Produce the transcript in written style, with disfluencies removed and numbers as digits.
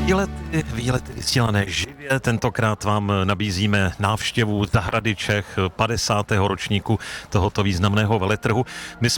Výlety vysílané živě. Tentokrát vám nabízíme návštěvu Zahrady Čech 50. ročníku tohoto významného veletrhu. My